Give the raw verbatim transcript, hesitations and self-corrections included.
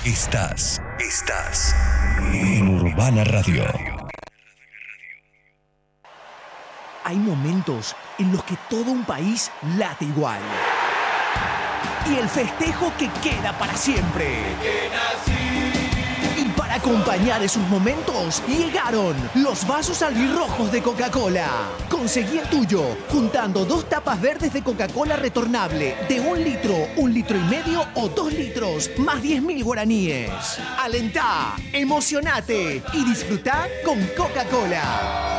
Estás, estás en Urbana Radio. Hay momentos en los que todo un país late igual. Y el festejo que queda para siempre. Y para acompañar esos momentos, llegaron los vasos albirrojos de Coca-Cola. Conseguí el tuyo, juntando dos tapas verdes de Coca-Cola retornable de un litro, un litro y medio o dos litros, más diez mil guaraníes. Alentá, emocionate y disfrutá con Coca-Cola.